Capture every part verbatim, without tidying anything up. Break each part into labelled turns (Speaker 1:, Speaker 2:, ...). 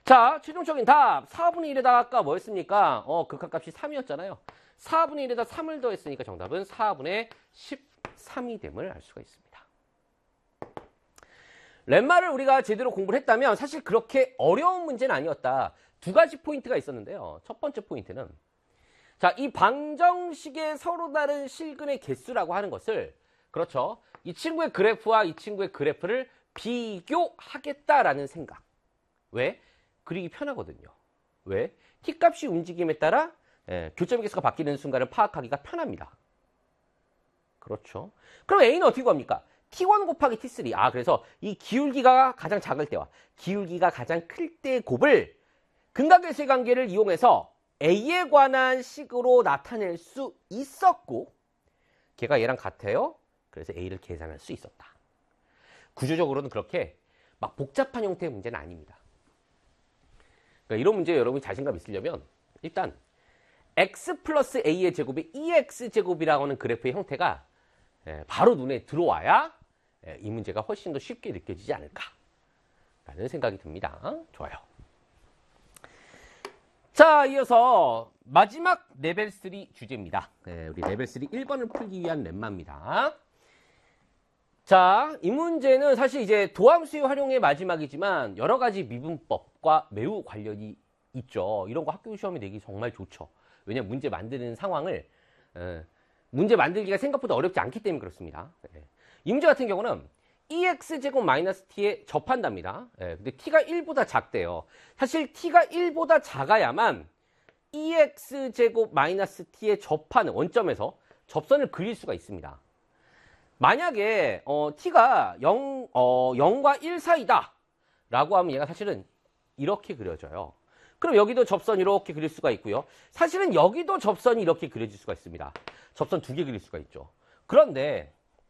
Speaker 1: 자, 최종적인 답. 사분의 일에다가 아까 뭐였습니까? 어, 극한값이 삼이었잖아요. 사분의 일에다 삼을 더했으니까 정답은 사분의 십삼이 됨을 알 수가 있습니다. 렘마를 우리가 제대로 공부를 했다면 사실 그렇게 어려운 문제는 아니었다. 두 가지 포인트가 있었는데요. 첫 번째 포인트는 자, 이 방정식의 서로 다른 실근의 개수라고 하는 것을 그렇죠. 이 친구의 그래프와 이 친구의 그래프를 비교하겠다라는 생각. 왜? 그리기 편하거든요. 왜? t값이 움직임에 따라 예, 교점의 개수가 바뀌는 순간을 파악하기가 편합니다. 그렇죠. 그럼 A는 어떻게 구합니까? 티 원 곱하기 티 쓰리. 아, 그래서 이 기울기가 가장 작을 때와 기울기가 가장 클 때의 곱을 근각계수의 관계를 이용해서 A에 관한 식으로 나타낼 수 있었고 걔가 얘랑 같아요. 그래서 A를 계산할 수 있었다. 구조적으로는 그렇게 막 복잡한 형태의 문제는 아닙니다. 그러니까 이런 문제에 여러분이 자신감 있으려면 일단 x 플러스 a의 제곱이 이 엑스 제곱이라고 하는 그래프의 형태가 바로 눈에 들어와야 이 문제가 훨씬 더 쉽게 느껴지지 않을까라는 생각이 듭니다. 좋아요. 자, 이어서 마지막 레벨 쓰리 주제입니다. 네, 우리 레벨 쓰리 일 번을 풀기 위한 렘마입니다. 자, 이 문제는 사실 이제 도함수의 활용의 마지막이지만 여러 가지 미분법과 매우 관련이 있죠. 이런 거 학교 시험에 내기 정말 좋죠. 왜냐면 문제 만드는 상황을 에, 문제 만들기가 생각보다 어렵지 않기 때문에 그렇습니다. 예. 이 문제 같은 경우는 이 엑스 제곱 마이너스 t에 접한답니다. 예, 근데 t가 일보다 작대요. 사실 t가 일보다 작아야만 이 엑스 제곱 마이너스 t에 접하는 원점에서 접선을 그릴 수가 있습니다. 만약에 어, t가 영, 어, 영과 일 사이다 라고 하면 얘가 사실은 이렇게 그려져요. 그럼 여기도 접선 이렇게 그릴 수가 있고요. 사실은 여기도 접선이 이렇게 그려질 수가 있습니다. 접선 두 개 그릴 수가 있죠. 그런데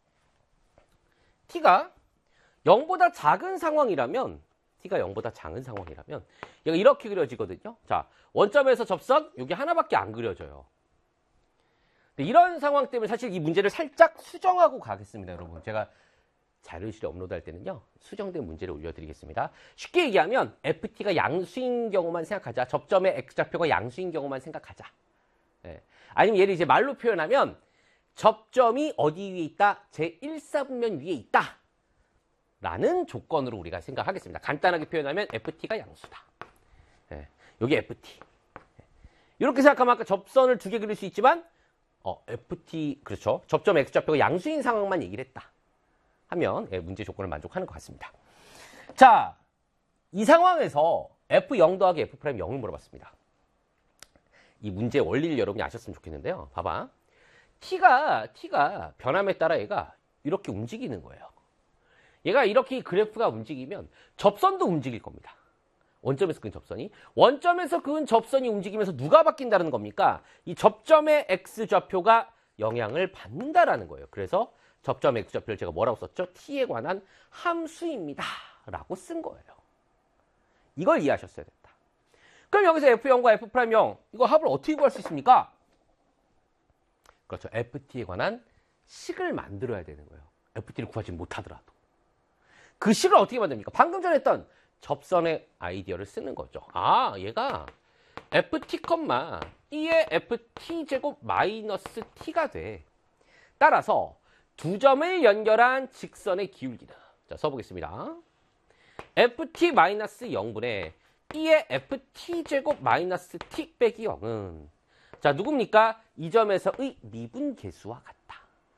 Speaker 1: t가 영보다 작은 상황이라면 t가 영보다 작은 상황이라면 얘가 이렇게 그려지거든요. 자, 원점에서 접선 여기 하나밖에 안 그려져요. 이런 상황 때문에 사실 이 문제를 살짝 수정하고 가겠습니다. 여러분, 제가 자료실에 업로드할 때는요 수정된 문제를 올려드리겠습니다. 쉽게 얘기하면 에프티가 양수인 경우만 생각하자. 접점의 x좌표가 양수인 경우만 생각하자. 예. 아니면 얘를 이제 말로 표현하면 접점이 어디 위에 있다? 제일 사분면 위에 있다 라는 조건으로 우리가 생각하겠습니다. 간단하게 표현하면 에프티가 양수다. 예. 여기 에프티. 예. 이렇게 생각하면 아까 접선을 두 개 그릴 수 있지만 어, 에프티, 그렇죠. 접점 x좌표가 양수인 상황만 얘기를 했다 하면 예, 문제 조건을 만족하는 것 같습니다. 자, 이 상황에서 에프 영 더하기 F 프라임 영을 물어봤습니다. 이 문제의 원리를 여러분이 아셨으면 좋겠는데요. 봐봐. t가, t가 변함에 따라 얘가 이렇게 움직이는 거예요. 얘가 이렇게 그래프가 움직이면 접선도 움직일 겁니다. 원점에서 그은 접선이. 원점에서 그은 접선이 움직이면서 누가 바뀐다는 겁니까? 이 접점의 x좌표가 영향을 받는다라는 거예요. 그래서 접점 x좌표를 제가 뭐라고 썼죠? t에 관한 함수입니다 라고 쓴 거예요. 이걸 이해하셨어야 된다. 그럼 여기서 에프 영과 F 프라임 영 이거 합을 어떻게 구할 수 있습니까? 그렇죠. 에프티에 관한 식을 만들어야 되는 거예요. 에프티를 구하지 못하더라도. 그 식을 어떻게 만듭니까? 방금 전에 했던 접선의 아이디어를 쓰는 거죠. 아, 얘가 에프티, 이의 에프티 제곱 마이너스 t가 돼. 따라서 두 점을 연결한 직선의 기울기는 자, 써보겠습니다. 에프티 마이너스 영분의 이의 에프티 제곱 마이너스 t 빼기 영은 자, 누굽니까? 이 점에서의 미분계수와 같다.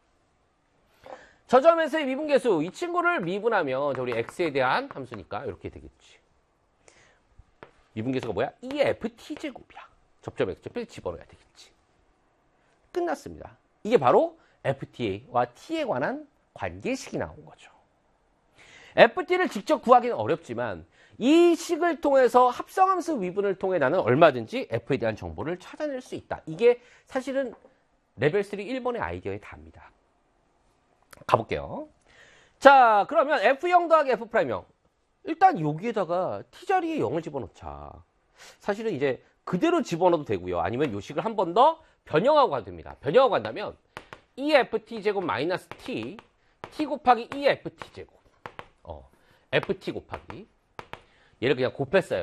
Speaker 1: 저 점에서의 미분계수, 이 친구를 미분하면 우리 x에 대한 함수니까 이렇게 되겠지. 미분계수가 뭐야? 이의 에프티 제곱이야. 접점 x좌표를 집어넣어야 되겠지. 끝났습니다. 이게 바로 에프티와 t에 관한 관계식이 나온 거죠. 에프티를 직접 구하기는 어렵지만 이 식을 통해서 합성함수 미분을 통해 나는 얼마든지 f에 대한 정보를 찾아낼 수 있다. 이게 사실은 레벨 쓰리 일 번의 아이디어의 답입니다. 가볼게요. 자, 그러면 에프 영 더하기 F 프라임 영. 일단 여기에다가 t자리에 영을 집어넣자. 사실은 이제 그대로 집어넣어도 되고요. 아니면 요 식을 한 번 더 변형하고 가도 됩니다. 변형하고 간다면 이 에프티 제곱 마이너스 t, t 곱하기 이 에프티 제곱. 어, 에프티 곱하기. 얘를 그냥 곱했어요.